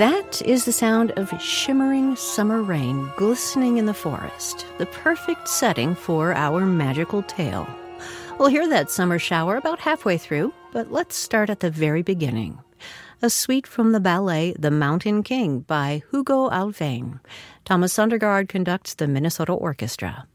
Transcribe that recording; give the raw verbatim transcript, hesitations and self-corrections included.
That is the sound of shimmering summer rain glistening in the forest, the perfect setting for our magical tale. We'll hear that summer shower about halfway through, but let's start at the very beginning. A suite from the ballet The Mountain King by Hugo Alfvén. Thomas Sondergaard conducts the Minnesota Orchestra.